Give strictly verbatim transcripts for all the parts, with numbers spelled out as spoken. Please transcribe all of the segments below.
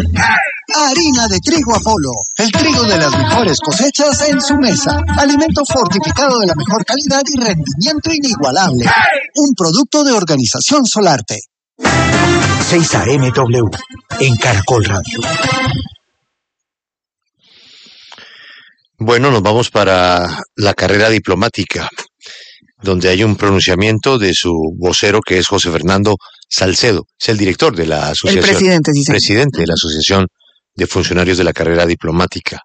Harina de trigo Apolo, el trigo de las mejores cosechas en su mesa. Alimento fortificado de la mejor calidad y rendimiento inigualable. Un producto de Organización Solarte. seis A M W en Caracol Radio. Bueno, nos vamos para la carrera diplomática, donde hay un pronunciamiento de su vocero, que es José Fernando Salcedo. Es el director de la asociación. El presidente, sí, presidente de la Asociación de Funcionarios de la Carrera Diplomática.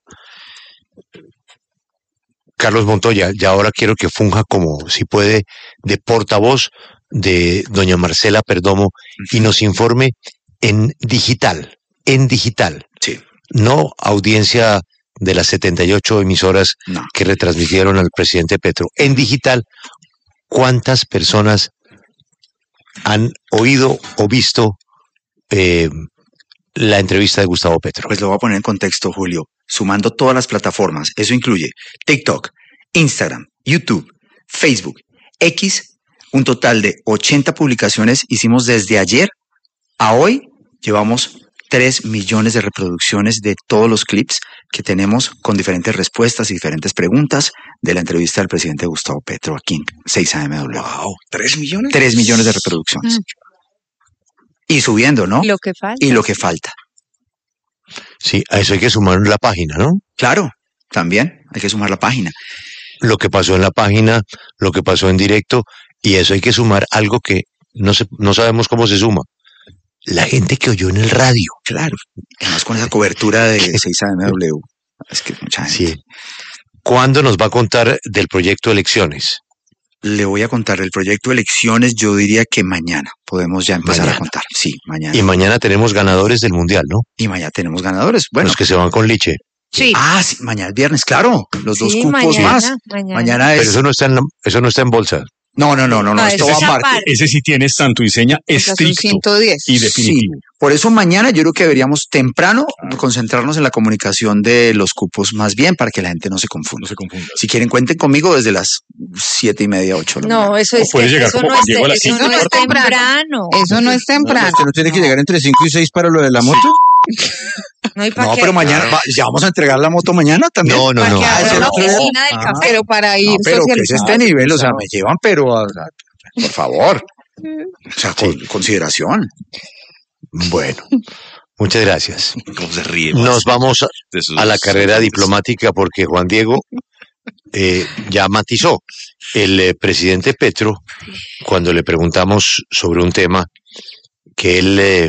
Carlos Montoya, ya ahora quiero que funja como, si puede, de portavoz de doña Marcela Perdomo y nos informe en digital, en digital. Sí. No audiencia de las setenta y ocho emisoras no. que retransmitieron al presidente Petro. En digital, ¿cuántas personas han oído o visto eh, la entrevista de Gustavo Petro? Pues lo voy a poner en contexto, Julio. Sumando todas las plataformas, eso incluye TikTok, Instagram, YouTube, Facebook, X, un total de ochenta publicaciones hicimos desde ayer a hoy. Llevamos tres millones de reproducciones de todos los clips que tenemos con diferentes respuestas y diferentes preguntas de la entrevista del presidente Gustavo Petro aquí en seis A M W. Wow, ¿tres millones? Tres millones de reproducciones. Mm. Y subiendo, ¿no? Lo que falta. Y lo que falta. Sí, a eso hay que sumar la página, ¿no? Claro, también hay que sumar la página. Lo que pasó en la página, lo que pasó en directo, y eso hay que sumar algo que no, se, no sabemos cómo se suma. La gente que oyó en el radio. Claro, además con esa cobertura de seis A M W. Es que mucha gente. Sí. ¿Cuándo nos va a contar del proyecto Elecciones? Le voy a contar el proyecto Elecciones, yo diría que mañana podemos ya empezar mañana. a contar. Sí, mañana. Y mañana tenemos ganadores del Mundial, ¿no? Y mañana tenemos ganadores. Bueno, los que se van con Liche. Sí. Ah, sí, mañana es viernes, claro. Los sí, dos cupos mañana, más. Mañana. mañana es. Pero eso no está en, eso no está en bolsa. No, no, no, no, no, Ah, esto ese va es aparte. aparte. Ese sí tiene santo y seña estricto ciento diez. y definitivo. Sí, por eso mañana yo creo que deberíamos temprano concentrarnos en la comunicación de los cupos más bien para que la gente no se confunda. No se confunda. Si quieren, cuenten conmigo desde las siete y media, ocho. No, eso es, puede llegar eso como no es, llego a las eso cinco no es temprano. Eso no es temprano. ¿Usted no tiene que llegar entre cinco y seis para lo de la moto? No, ¿y No, qué? pero mañana, va- ¿ya vamos a entregar la moto mañana también? No, no, Para no. que Ah, abra eso la no creo. oficina del Ah. café. Pero para ir No, pero que es socializando. este nivel, o sea, me llevan, pero, a- a- por favor, o sea, con consideración. Bueno, muchas gracias. ¿Cómo se ríe más Nos vamos a, de sus- a la carrera diplomática porque Juan Diego eh, ya matizó. El eh, presidente Petro, cuando le preguntamos sobre un tema que él eh,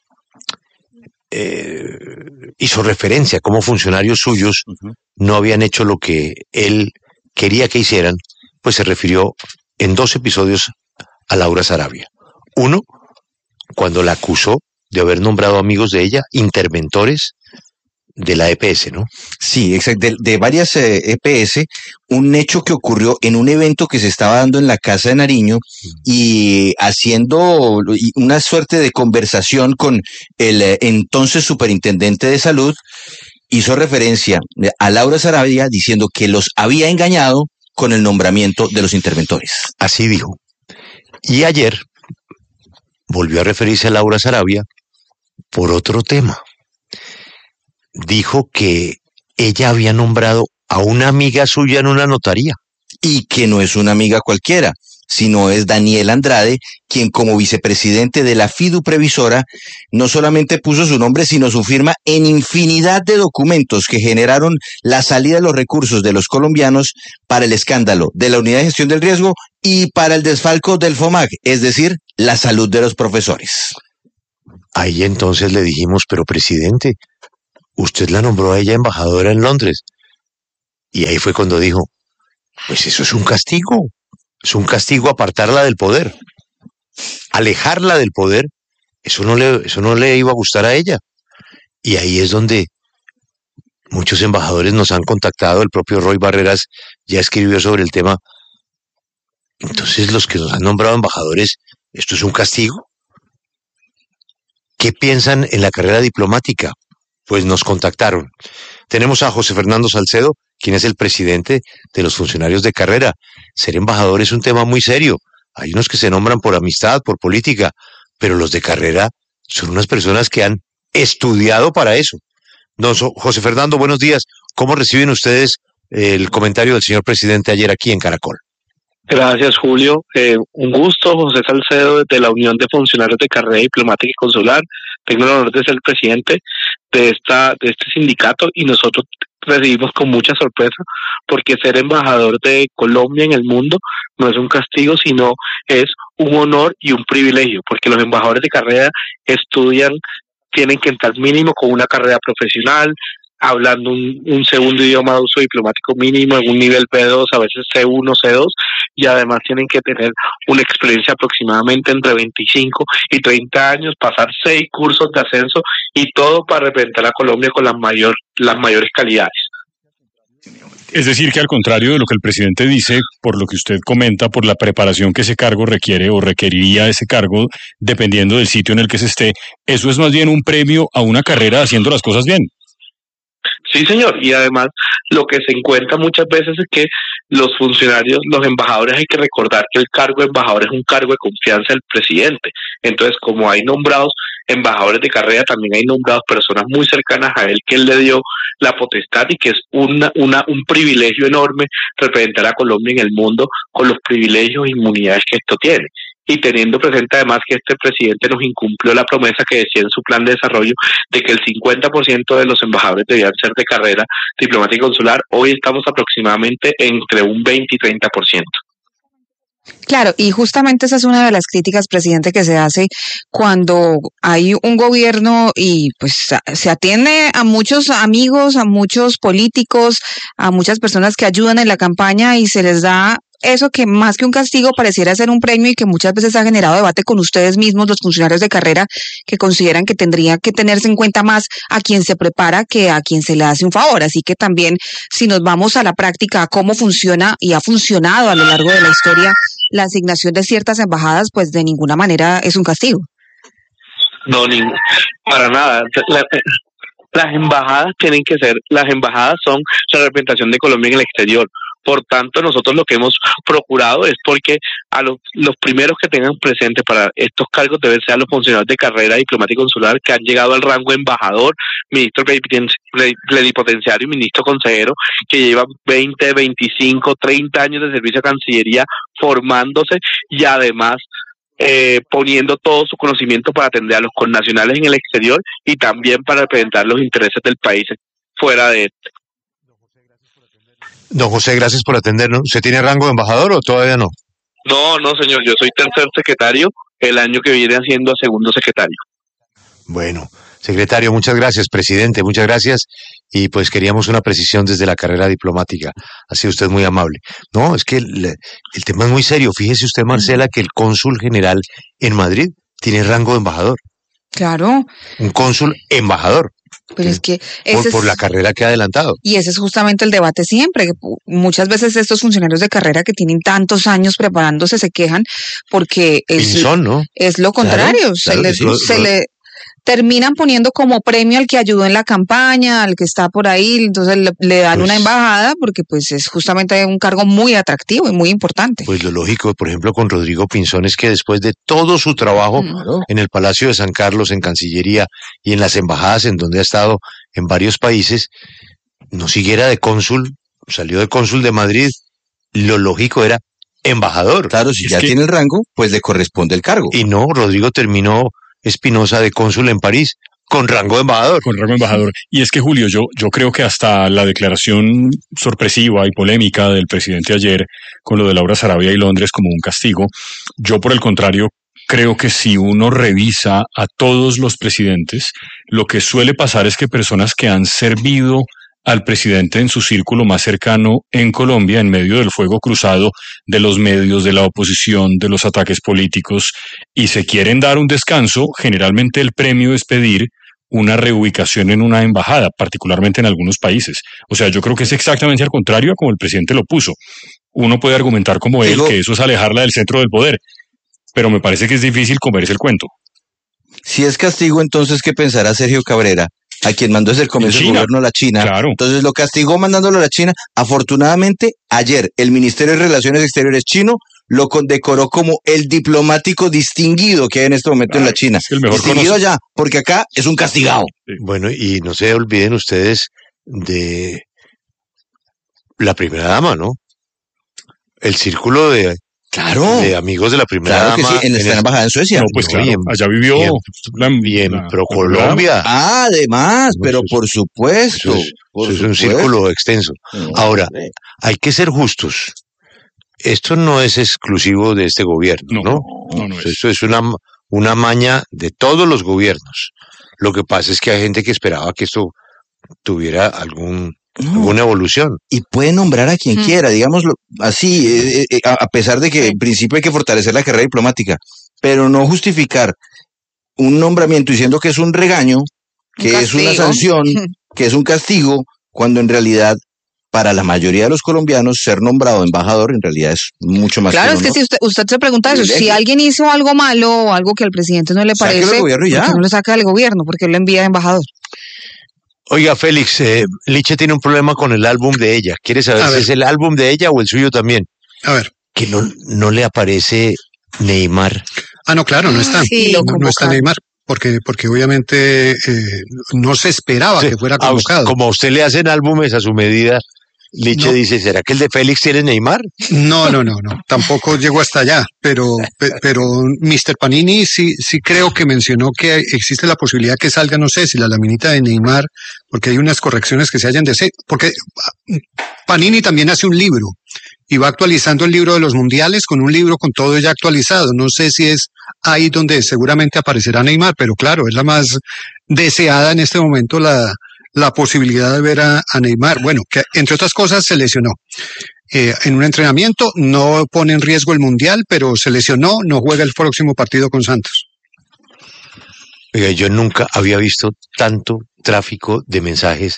eh, hizo referencia, cómo funcionarios suyos Ujú. no habían hecho lo que él quería que hicieran, pues se refirió en dos episodios a Laura Sarabia. Uno, cuando la acusó de haber nombrado amigos de ella interventores de la E P S, ¿no? Sí, exacto. De, de varias eh, E P S, un hecho que ocurrió en un evento que se estaba dando en la Casa de Nariño y haciendo una suerte de conversación con el eh, entonces superintendente de salud, hizo referencia a Laura Sarabia diciendo que los había engañado con el nombramiento de los interventores. Así dijo. Y ayer volvió a referirse a Laura Sarabia por otro tema. Dijo que ella había nombrado a una amiga suya en una notaría. Y que no es una amiga cualquiera, sino es Daniel Andrade, quien como vicepresidente de la Fidu Previsora no solamente puso su nombre, sino su firma en infinidad de documentos que generaron la salida de los recursos de los colombianos para el escándalo de la Unidad de Gestión del Riesgo y para el desfalco del FOMAC, es decir, la salud de los profesores. Ahí entonces le dijimos, pero presidente, usted la nombró a ella embajadora en Londres. Y ahí fue cuando dijo, pues eso es un castigo. Es un castigo apartarla del poder. Alejarla del poder, eso no le, eso no le iba a gustar a ella. Y ahí es donde muchos embajadores nos han contactado, el propio Roy Barreras ya escribió sobre el tema. Entonces los que nos han nombrado embajadores, ¿esto es un castigo? ¿Qué piensan en la carrera diplomática? Pues nos contactaron. Tenemos a José Fernando Salcedo, quien es el presidente de los funcionarios de carrera. Ser embajador es un tema muy serio. Hay unos que se nombran por amistad, por política, pero los de carrera son unas personas que han estudiado para eso. Don So- José Fernando, buenos días. ¿Cómo reciben ustedes el comentario del señor presidente ayer aquí en Caracol? Gracias, Julio. Eh, un gusto, José Salcedo, de la Unión de Funcionarios de Carrera Diplomática y Consular. Tengo el honor de ser presidente de esta de este sindicato y nosotros recibimos con mucha sorpresa porque ser embajador de Colombia en el mundo no es un castigo, sino es un honor y un privilegio, porque los embajadores de carrera estudian, tienen que entrar mínimo con una carrera profesional, hablando un, un segundo idioma de uso diplomático mínimo en un nivel B dos, a veces C uno, C dos, y además tienen que tener una experiencia aproximadamente entre veinticinco y treinta años, pasar seis cursos de ascenso y todo para representar a Colombia con las, mayor, las mayores calidades. Es decir, que al contrario de lo que el presidente dice, por lo que usted comenta, por la preparación que ese cargo requiere o requeriría ese cargo, dependiendo del sitio en el que se esté, eso es más bien un premio a una carrera haciendo las cosas bien. Sí, señor, y además lo que se encuentra muchas veces es que los funcionarios, los embajadores, hay que recordar que el cargo de embajador es un cargo de confianza del presidente. Entonces, como hay nombrados embajadores de carrera, también hay nombrados personas muy cercanas a él que él le dio la potestad y que es una, una, un privilegio enorme representar a Colombia en el mundo con los privilegios e inmunidades que esto tiene. Y teniendo presente además que este presidente nos incumplió la promesa que decía en su plan de desarrollo de que el cincuenta por ciento de los embajadores debían ser de carrera diplomática y consular, hoy estamos aproximadamente entre un veinte y treinta por ciento. Claro, y justamente esa es una de las críticas, presidente, que se hace cuando hay un gobierno y pues se atiende a muchos amigos, a muchos políticos, a muchas personas que ayudan en la campaña y se les da eso que más que un castigo pareciera ser un premio y que muchas veces ha generado debate con ustedes mismos, los funcionarios de carrera, que consideran que tendría que tenerse en cuenta más a quien se prepara que a quien se le hace un favor. Así que también, si nos vamos a la práctica, a cómo funciona y ha funcionado a lo largo de la historia la asignación de ciertas embajadas, pues de ninguna manera es un castigo. No, ni, para nada. La, las embajadas tienen que ser, las embajadas son la representación de Colombia en el exterior. Por tanto, nosotros lo que hemos procurado es porque a los, los primeros que tengan presente para estos cargos deben ser los funcionarios de carrera diplomática y consular que han llegado al rango de embajador, ministro plenipotenciario y ministro consejero, que llevan veinte, veinticinco, treinta años de servicio a Cancillería formándose y además eh, poniendo todo su conocimiento para atender a los connacionales en el exterior y también para representar los intereses del país fuera de este. Don José, gracias por atendernos. ¿Usted tiene rango de embajador o todavía no? No, no, señor, yo soy tercer secretario, el año que viene haciendo segundo secretario. Bueno, secretario, muchas gracias, presidente, muchas gracias. Y pues queríamos una precisión desde la carrera diplomática. Ha sido usted muy amable. No, es que el, el tema es muy serio. Fíjese usted, Marcela, que el cónsul general en Madrid tiene rango de embajador. Claro. Un cónsul embajador. Pero es que ese por, es, por la carrera que ha adelantado. Y ese es justamente el debate siempre. Que muchas veces estos funcionarios de carrera que tienen tantos años preparándose se quejan porque es, Pinzón, ¿no? es lo contrario. Claro, se claro, les, lo, se lo... le terminan poniendo como premio al que ayudó en la campaña, al que está por ahí, entonces le, le dan pues, una embajada porque pues es justamente un cargo muy atractivo y muy importante. Pues lo lógico, por ejemplo, con Rodrigo Pinzón es que después de todo su trabajo claro. en el Palacio de San Carlos, en Cancillería y en las embajadas en donde ha estado en varios países, no siguiera de cónsul, salió de cónsul de Madrid, lo lógico era embajador. Claro, si es ya que... tiene el rango, pues le corresponde el cargo. Y no, Rodrigo terminó Espinosa de cónsul en París, con rango de embajador. Con rango de embajador. Y es que, Julio, yo, yo creo que hasta la declaración sorpresiva y polémica del presidente ayer con lo de Laura Sarabia y Londres como un castigo, yo por el contrario creo que si uno revisa a todos los presidentes, lo que suele pasar es que personas que han servido al presidente en su círculo más cercano en Colombia, en medio del fuego cruzado de los medios, de la oposición, de los ataques políticos, y se quieren dar un descanso, generalmente el premio es pedir una reubicación en una embajada, particularmente en algunos países. O sea, yo creo que es exactamente al contrario a como el presidente lo puso. Uno puede argumentar como él Digo, que eso es alejarla del centro del poder, pero me parece que es difícil comerse el cuento. Si es castigo, entonces, ¿qué pensará Sergio Cabrera? A quien mandó desde el comienzo del gobierno a la China. Claro. Entonces lo castigó mandándolo a la China. Afortunadamente, ayer el Ministerio de Relaciones Exteriores chino lo condecoró como el diplomático distinguido que hay en este momento ah, en la China. Es el mejor distinguido allá, porque acá es un castigado. Bueno, y no se olviden ustedes de la primera dama, ¿no? El círculo de, claro, de amigos de la primera claro dama. Que sí, en esta el, embajada en Suecia. No, pues claro, y en, allá vivió. Y en, la, y en la, ProColombia. Ah, además, pero eso, por supuesto. Eso es, por eso supuesto. es un círculo extenso. No, Ahora, no, hay que ser justos. Esto no es exclusivo de este gobierno, ¿no? no, no, no es. Esto es una, una maña de todos los gobiernos. Lo que pasa es que hay gente que esperaba que esto tuviera algún... No. alguna evolución. Y puede nombrar a quien mm. quiera, digámoslo así, eh, eh, a pesar de que en principio hay que fortalecer la carrera diplomática, pero no justificar un nombramiento diciendo que es un regaño, que es una sanción, que es un castigo, cuando en realidad para la mayoría de los colombianos ser nombrado embajador en realidad es mucho más. Claro, es que ¿no? si usted, usted se pregunta eso, si alguien hizo algo malo o algo que al presidente no le parece, ¿por qué no lo saca del gobierno? ¿Por qué lo envía de embajador? Oiga, Félix, eh, Liche tiene un problema con el álbum de ella. ¿Quiere saber si es el álbum de ella o el suyo también? A ver. Que no, no le aparece Neymar. Ah, no, claro, no está. Sí, no, no está Neymar. Porque, porque obviamente eh, no se esperaba sí, que fuera convocado. A, como a usted le hacen álbumes a su medida, Liche no. dice, ¿será que el de Félix tiene Neymar? No, no, no, no, tampoco llegó hasta allá, pero, pero mister Panini sí, sí creo que mencionó que existe la posibilidad que salga, no sé, si la laminita de Neymar, porque hay unas correcciones que se hayan de hacer, porque Panini también hace un libro y va actualizando el libro de los mundiales con un libro con todo ya actualizado. No sé si es ahí donde seguramente aparecerá Neymar, pero claro, es la más deseada en este momento la... la posibilidad de ver a, a Neymar. Bueno, que entre otras cosas se lesionó. Eh, en un entrenamiento no pone en riesgo el Mundial, pero se lesionó, no juega el próximo partido con Santos. Oiga, yo nunca había visto tanto tráfico de mensajes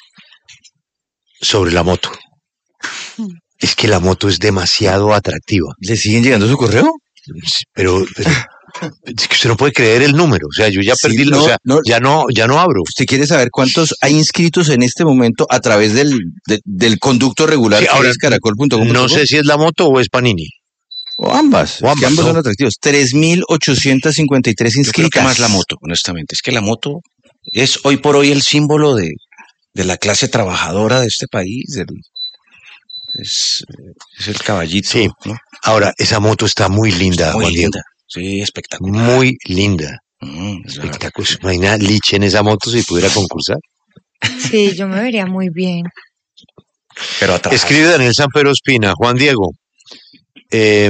sobre la moto. Es que la moto es demasiado atractiva. ¿Le siguen llegando su correo? Pero... pero... Es que usted no puede creer el número, o sea, yo ya perdí, sí, no, o sea, no, ya no, ya no abro. ¿Usted quiere saber cuántos hay inscritos en este momento a través del, de, del conducto regular sí, ahora, que es caracol punto com? No sé si es la moto o es Panini. O ambas, o ambas, que ambos ¿no? son atractivos. tres mil ochocientos cincuenta y tres inscritas. Yo creo que más la moto, honestamente. Es que la moto es hoy por hoy el símbolo de, de la clase trabajadora de este país, del, es, es el caballito. Sí, ¿no? Ahora, esa moto está muy linda, está muy Juan linda. Diego. Sí, espectacular. Muy linda. Mm, espectacular. No hay nada Liche en esa moto si pudiera concursar. Sí, yo me vería muy bien. Pero escribe Daniel Sanpero Espina. Juan Diego, eh,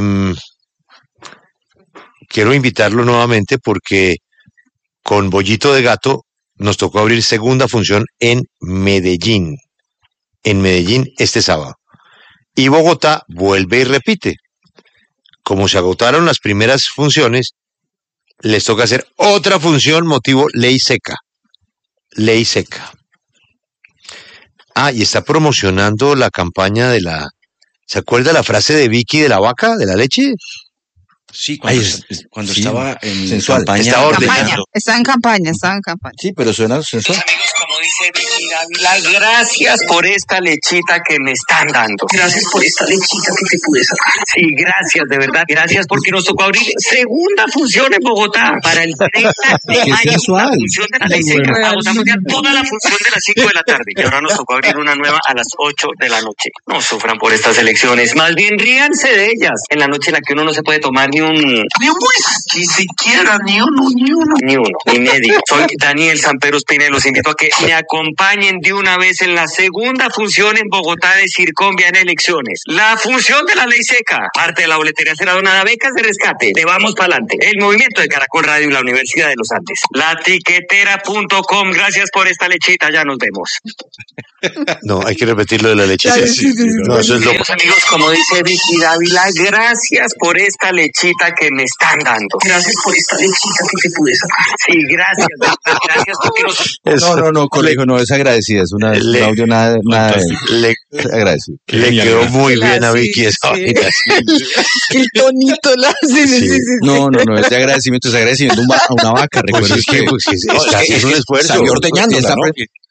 quiero invitarlo nuevamente porque con Bollito de Gato nos tocó abrir segunda función en Medellín. En Medellín este sábado. Y Bogotá vuelve y repite. Como se agotaron las primeras funciones, les toca hacer otra función, motivo ley seca. Ley seca. Ah, y está promocionando la campaña de la... ¿Se acuerda la frase de Vicky de la vaca, de la leche? Sí, cuando, Ay, es, cuando sí, estaba en sensual. campaña. Estaba ordenando. Está en campaña, está en campaña. Sí, pero suena sensual. Amigos, como dice Vicky Dávila, gracias por esta lechita que me están dando. Gracias por esta lechita que te pude sacar. Sí, gracias, de verdad. Gracias porque nos tocó abrir segunda función en Bogotá para el treinta de mayo. La función de la ley seca. Vamos a ampliar toda la función de las cinco de la tarde. Y ahora nos tocó abrir una nueva a las ocho de la noche. No sufran por estas elecciones. Más bien ríanse de ellas. En la noche en la que uno no se puede tomar ni un... Ni un whisky siquiera, ni uno, ni uno. Ni uno, ni medio. Soy Daniel Sanpero Espina y los invito a que me acompañen de una vez en la segunda función en Bogotá de Circonvia en elecciones. La función de la ley seca. Parte de la boletería será donada a becas de rescate. Te vamos para adelante. El movimiento de Caracol Radio y la Universidad de los Andes. La tiquetera punto com. Gracias por esta lechita. Ya nos vemos. No, hay que repetirlo de la lechita. Sí, sí, sí, no, eso es lo... Amigos, como dice Vicky Dávila, gracias por esta lechita que me están dando. Gracias por esta lechita que te pude sacar. Sí, gracias. Gracias porque nos... No, no, no, colegio, no es agradecida. Es una, le, un audio nada, nada le, agradecido. Le quedó muy bien sí, a Vicky esa sí. El tonito la sí, sí, sí, sí. No, no, no, es de agradecimiento, es agradecimiento a una vaca. Pues es que, pues, es, es, es, es un esfuerzo. Salió ordeñándola, ¿no?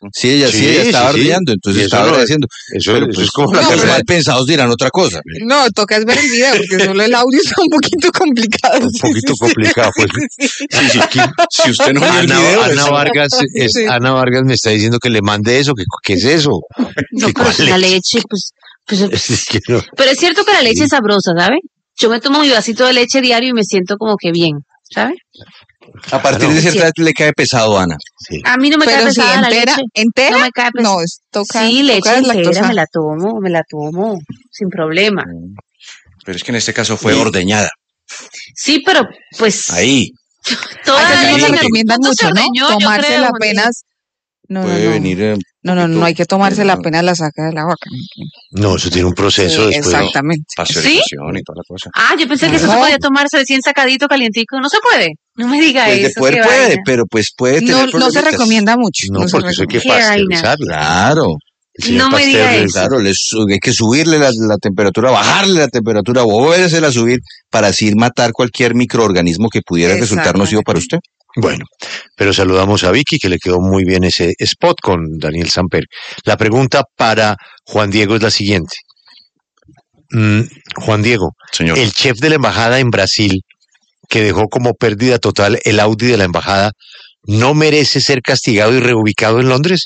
Sí, ella sí, Sí, ella estaba sí, sí. ardiendo, Y entonces eso estaba no- agradeciendo. eso- Pero, eso pues, es como la los carrera. mal pensados dirán otra cosa. No, toca es ver el video, porque solo el audio está un poquito complicado. Un Sí, poquito sí, sí. complicado, pues. Sí. Sí, sí, aquí, si usted no vio el Ana, video, Ana eso- Vargas, es- Sí. Ana Vargas me está diciendo que le mande eso, que ¿qué es eso? No, ¿Qué pero cuál si la leche? leche, pues, pues, Es que no. pero es cierto que la leche es sabrosa, ¿sabe? Yo me tomo mi vasito de leche diario y me siento como que bien, ¿sabe? A partir Claro. de cierta edad le cae pesado, Ana. Sí. A mí no me cae Pero si pesada la entera, leche. entera, No me cae pesada. no, es toca, Sí, leche toca es entera, lactosa. me la tomo, me la tomo, sin problema. Pero es que en este caso fue ordeñada. Sí, pero pues Ahí. toda Acá la no leche se en recomiendan algún punto mucho, se ¿no? ordeñó, yo Tomársela creo, Juan apenas. No, no, Puede no. venir. eh, No, no, no hay que tomársela apenas la saca de la vaca. No, eso tiene un proceso Sí, después. exactamente. Pasteurización y toda la cosa. Ah, yo pensé que eso se No. podía tomarse recién sacadito, calientico. No se puede. No me diga Pues de eso. poder qué puede, vaina. pero pues puede tener No, no se problemitas. recomienda mucho. No, no se porque eso hay que Qué vaina. pasteurizarlo. Claro, El señor No me diga Pasteur, eso. claro, le su- hay que subirle la, la temperatura, bajarle la temperatura, volvérsela a subir para así matar cualquier microorganismo que pudiera resultar nocivo para usted. Bueno, pero saludamos a Vicky, que le quedó muy bien ese spot con Daniel Samper. La pregunta para Juan Diego es la siguiente. Mm, Juan Diego, Señor. el chef de la embajada en Brasil, que dejó como pérdida total el Audi de la embajada, ¿no merece ser castigado y reubicado en Londres?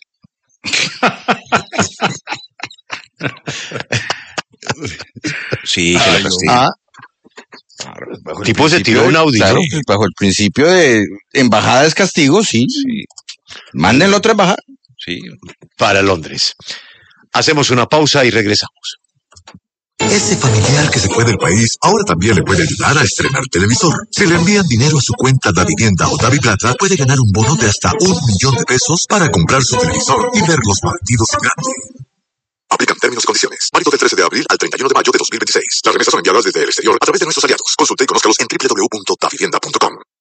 Sí, que lo castigue. Ah, Bajo el tipo se principio tiró un de- Audi, claro, ¿no? pues, bajo el principio de embajada es castigo, sí. Mándenlo a otra embajada. Sí. Para Londres. Hacemos una pausa y regresamos. Ese familiar que se fue del país ahora también le puede ayudar a estrenar televisor. Si le envían dinero a su cuenta Davivienda o Daviplata, puede ganar un bono de hasta un millón de pesos para comprar su televisor y ver los partidos en grande. Aplican términos y condiciones. Válido del trece de abril al treinta y uno de mayo de dos mil veintiséis. Las remesas son enviadas desde el exterior a través de nuestros aliados. Consulte y conózcalos en doble u doble u doble u punto davivienda punto com.